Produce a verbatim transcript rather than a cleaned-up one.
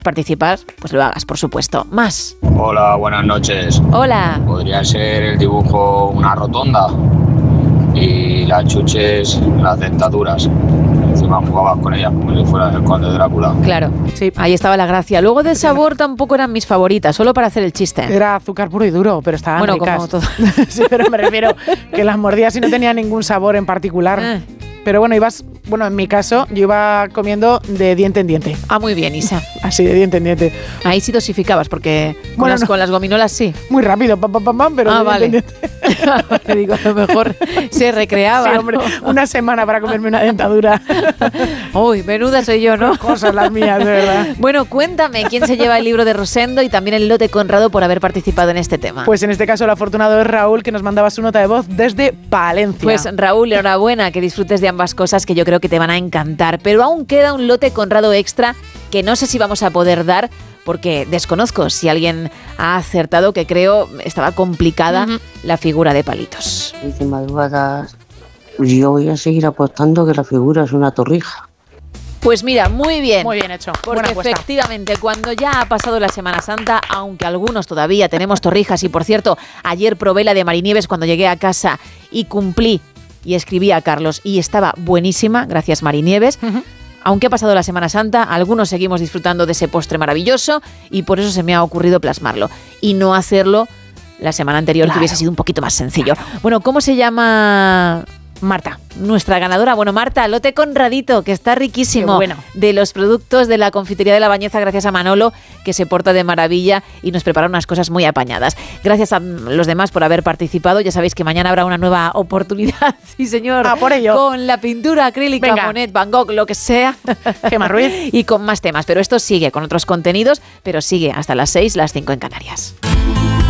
participar, pues lo hagas, por supuesto. Más. Hola, buenas noches. Hola. Podría ser el dibujo una rotonda y las chuches, las dentaduras. Encima jugabas con ellas como si fuera el conde Drácula. Claro, sí, ahí estaba la gracia. Luego de sabor tampoco eran mis favoritas, solo para hacer el chiste. Era azúcar puro y duro, pero estaban bueno, ricas. Como todo. Sí, pero me refiero que las mordías y no tenía ningún sabor en particular. Eh. Pero bueno, ibas, bueno, en mi caso, yo iba comiendo de diente en diente. Ah, muy bien, Isa. Así, de diente en diente. Ahí sí dosificabas, porque con, Bueno, las, no. con las gominolas sí. Muy rápido, pam, pam, pam, pam, pero Ah, de vale. diente en diente. Te digo, a lo mejor se recreaba. Sí, hombre, ¿no? una semana para comerme una dentadura. Uy, menuda soy yo, ¿no? Cosas las mías, de verdad. Bueno, cuéntame, ¿quién se lleva el libro de Rosendo y también el lote Conrado por haber participado en este tema? Pues en este caso el afortunado es Raúl, que nos mandaba su nota de voz desde Palencia. Pues Raúl, enhorabuena, que disfrutes de ambas cosas que yo creo que te van a encantar. Pero aún queda un lote Conrado extra que no sé si vamos a poder dar porque desconozco si alguien ha acertado, que creo estaba complicada uh-huh. la figura de Palitos. Dice madrugadas, yo voy a seguir apostando que la figura es una torrija. Pues mira, muy bien. Muy bien hecho. Porque efectivamente, cuando ya ha pasado la Semana Santa, aunque algunos todavía tenemos torrijas, y por cierto, ayer probé la de Marinieves cuando llegué a casa y cumplí y escribí a Carlos y estaba buenísima, gracias Marinieves. Uh-huh. Aunque ha pasado la Semana Santa, algunos seguimos disfrutando de ese postre maravilloso y por eso se me ha ocurrido plasmarlo y no hacerlo la semana anterior, claro, que hubiese sido un poquito más sencillo. Claro. Bueno, ¿cómo se llama Marta, nuestra ganadora? Bueno, Marta, lote Conradito, que está riquísimo. Bueno. De los productos de la confitería de La Bañeza, gracias a Manolo, que se porta de maravilla y nos prepara unas cosas muy apañadas. Gracias a los demás por haber participado. Ya sabéis que mañana habrá una nueva oportunidad, sí señor, ah, por ello. Con la pintura acrílica, Venga. Monet, Van Gogh, lo que sea. Gemma Ruiz. Y con más temas, pero esto sigue con otros contenidos, pero sigue hasta las seis, las cinco en Canarias.